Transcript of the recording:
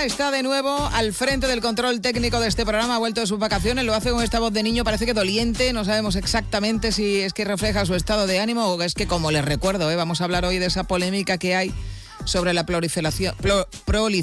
está de nuevo al frente del control técnico de este programa, ha vuelto de sus vacaciones, lo hace con esta voz de niño, parece que doliente, no sabemos exactamente si es que refleja su estado de ánimo o es que, como les recuerdo, vamos a hablar hoy de esa polémica que hay sobre la proliferación